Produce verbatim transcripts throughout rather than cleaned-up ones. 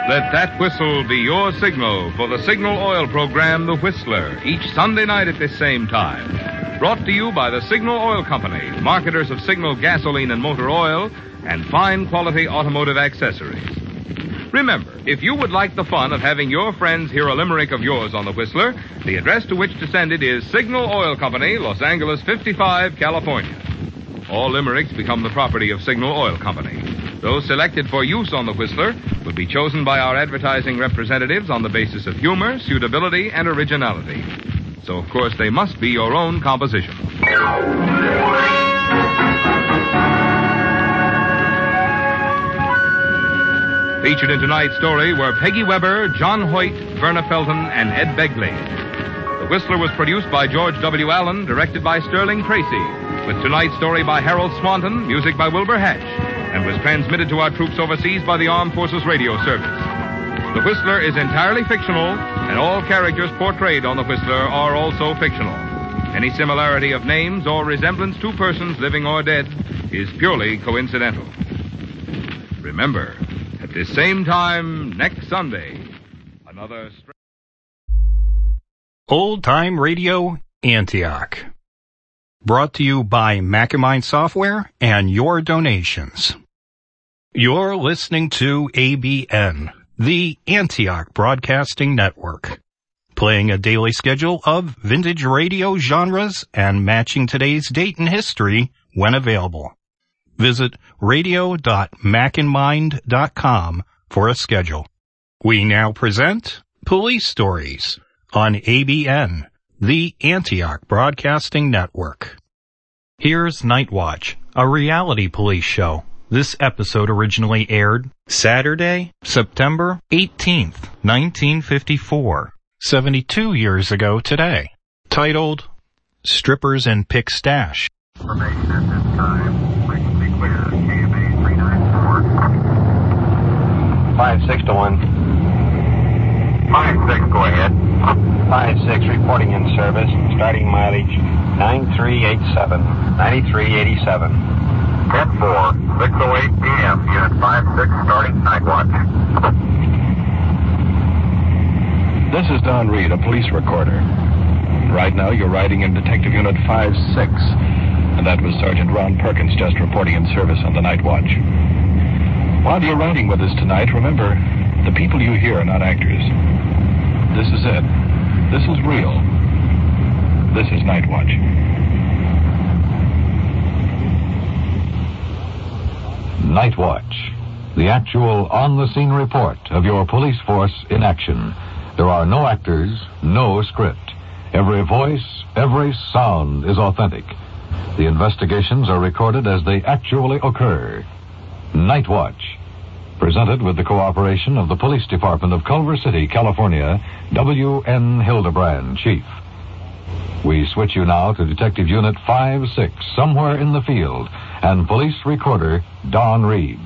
Let that whistle be your signal for the Signal Oil program, The Whistler, each Sunday night at this same time. Brought to you by the Signal Oil Company, marketers of Signal gasoline and motor oil, and fine quality automotive accessories. Remember, if you would like the fun of having your friends hear a limerick of yours on The Whistler, the address to which to send it is Signal Oil Company, Los Angeles fifty-five, California. All limericks become the property of Signal Oil Company. Those selected for use on The Whistler will be chosen by our advertising representatives on the basis of humor, suitability, and originality. So, of course, they must be your own composition. Featured in tonight's story were Peggy Weber, John Hoyt, Verna Felton, and Ed Begley. The Whistler was produced by George W. Allen, directed by Sterling Tracy, with tonight's story by Harold Swanton, music by Wilbur Hatch, and was transmitted to our troops overseas by the Armed Forces Radio Service. The Whistler is entirely fictional, and all characters portrayed on The Whistler are also fictional. Any similarity of names or resemblance to persons living or dead is purely coincidental. Remember, at this same time next Sunday, another... Old Time Radio, Antioch. Brought to you by Macamind Software and your donations. You're listening to A B N, the Antioch Broadcasting Network, playing a daily schedule of vintage radio genres and matching today's date in history when available. Visit radio dot macandmind dot com for a schedule. We now present Police Stories on A B N, the Antioch Broadcasting Network. Here's Night Watch, a reality police show. This episode originally aired Saturday, September eighteenth, nineteen fifty-four, seventy-two years ago today, titled Strippers and Pick Stash. Information at this time, frequency clear, K M A three nine four. five six to one. five six, go ahead. five six reporting in service, starting mileage nine three eight seven, ninety-three eighty-seven. ten four, six oh eight p.m., Unit five six starting night watch. This is Don Reed, a police recorder. Right now you're riding in Detective Unit five six, and that was Sergeant Ron Perkins just reporting in service on the night watch. While you're riding with us tonight, remember, the people you hear are not actors. This is it. This is real. This is Night Watch. Night Watch, the actual on-the-scene report of your police force in action. There are no actors, no script. Every voice, every sound is authentic. The investigations are recorded as they actually occur. Night Watch, presented with the cooperation of the Police Department of Culver City, California, W N Hildebrand, Chief. We switch you now to Detective Unit five six, somewhere in the field, and police recorder Don Reed.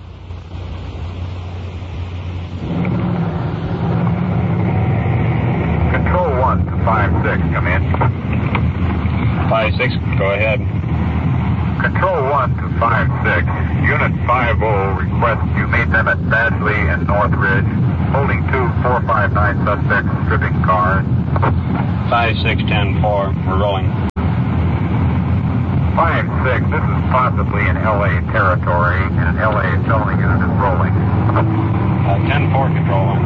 Control one to five six, come in. five six, go ahead. Control one to five six, Unit five oh requests you meet them at Badgley and Northridge, holding two four five nine suspects stripping cars. five six ten four, we're rolling. five six, this is possibly in L A territory, and an L A felony unit is rolling. Uh, ten four, control one.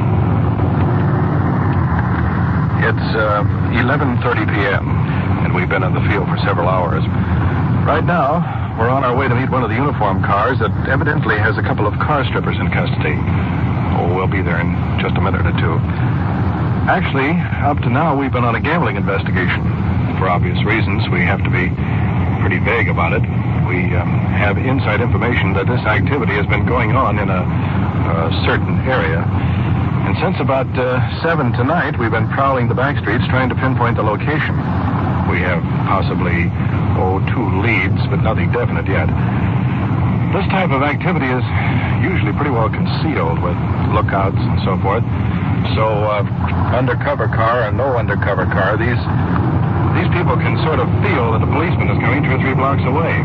It's uh, eleven thirty p.m., and we've been in the field for several hours. Right now, we're on our way to meet one of the uniform cars that evidently has a couple of car strippers in custody. Oh, we'll be there in just a minute or two. Actually, up to now, we've been on a gambling investigation. For obvious reasons, we have to be pretty vague about it. We um, have inside information that this activity has been going on in a, a certain area. And since about uh, seven tonight, we've been prowling the back streets trying to pinpoint the location. We have possibly, oh, two leads, but nothing definite yet. This type of activity is usually pretty well concealed with lookouts and so forth. So, uh, undercover car or no undercover car, these these people can sort of feel that a policeman is coming two or three blocks away.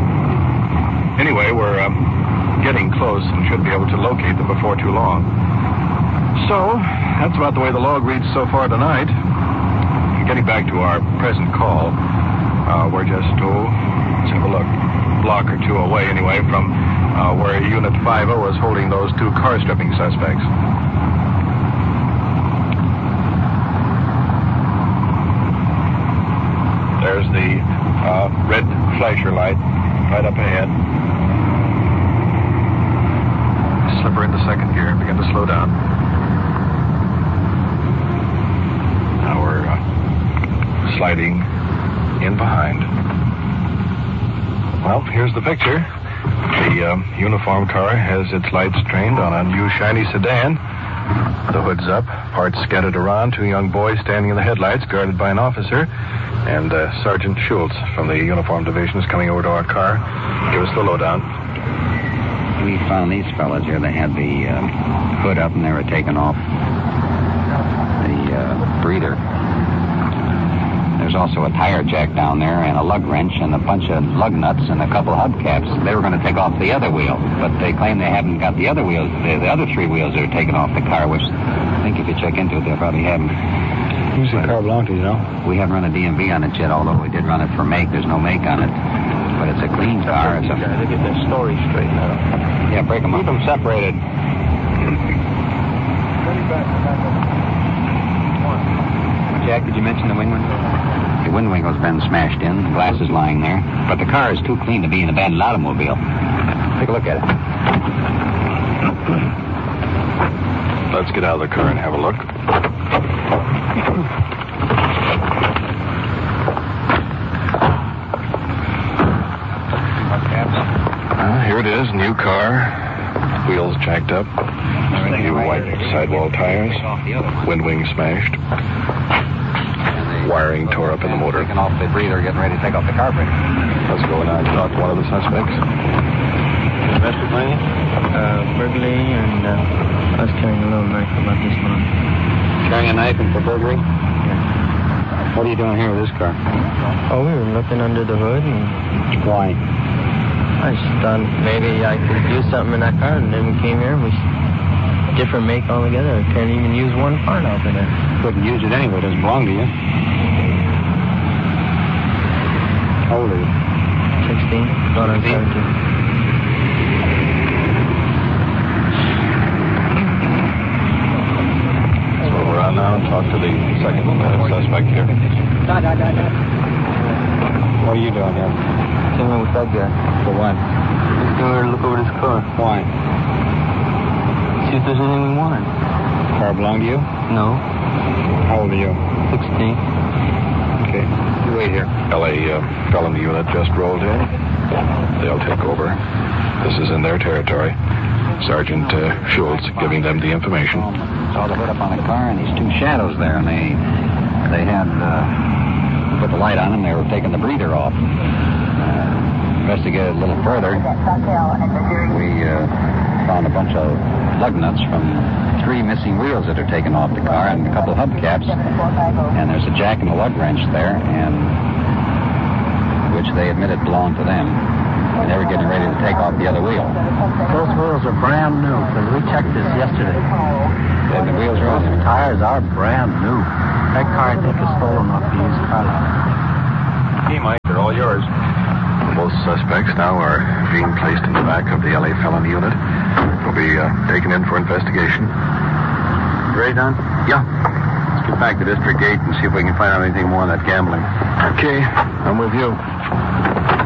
Anyway, we're um, getting close and should be able to locate them before too long. So, that's about the way the log reads so far tonight. Getting back to our present call, uh, we're just, oh, let's have a look, a block or two away anyway from uh, where Unit five oh was holding those two car stripping suspects. There's the uh, red flasher light right up ahead. Slipper into second gear, begin to slow down. Now we're uh, sliding in behind. Well, here's the picture. The uh, uniform car has its lights trained on a new shiny sedan. The hood's up, parts scattered around, two young boys standing in the headlights, guarded by an officer, and uh, Sergeant Schultz from the uniform division is coming over to our car. Give us the lowdown. We found these fellas here. They had the uh, hood up and they were taking off the uh, breather. There's also a tire jack down there and a lug wrench and a bunch of lug nuts and a couple hubcaps. They were going to take off the other wheel, but they claim they haven't got the other wheels. The, the other three wheels that are taken off the car, which I think if you check into it, they probably haven't. Who's the car belong to, you know? We haven't run a D M V on it yet, although we did run it for make. There's no make on it. But it's a clean car. It's a... Gotta get their story straight now. Yeah, break them up. Keep them separated. Jack, did you mention the wing window? The wind window's been smashed in. The glass is lying there. But the car is too clean to be an abandoned automobile. Take a look at it. Let's get out of the car and have a look. Uh, here it is, new car. Wheels jacked up. New white sidewall tires. Wind wing smashed. Wiring tore up in the motor. Taking off the breather, getting ready to take off the carburetor. Let's go now and talk to one of the suspects. Domestic money, uh, burglary, and uh, I was carrying a little knife about this long. Carrying a knife and for burglary? Yeah. What are you doing here with this car? Oh, we were looking under the hood, and Why? I just thought maybe I could do something in that car, and then we came here. We different make altogether. I can't even use one part out of there. Couldn't use it anyway. It doesn't belong to you. How old are you? Sixteen. Thought I was seventeen. So we're on now and talk to the second uh, suspect here. What are you doing here? Came in with that guy. For what? Let's go over and look over this car. Why? See if there's anything we want. Car belong to you? No. How old are you? Sixteen. Okay. You wait here. L A uh, felony unit just rolled in. They'll take over. This is in their territory. Sergeant uh, Schultz giving them the information. Saw the hood up on the car and these two shadows there, and they they had uh, put the light on them. They were taking the breather off. Uh, investigated a little further. We uh, found a bunch of lug nuts from three missing wheels that are taken off the car and a couple of hubcaps. And there's a jack and a lug wrench there, and which they admitted belonged to them. And they were getting ready to take off the other wheel. Those wheels are brand new, because we checked this yesterday. And the wheels are on Those there. tires are brand new. That car, I think, is stolen off the used car lot. Hey, Mike, they're all yours. Both suspects now are being placed in the back of the L A felony unit. Will be uh, taken in for investigation. Ready, Don? Yeah. Let's get back to District eight and see if we can find out anything more on that gambling. Okay, I'm with you.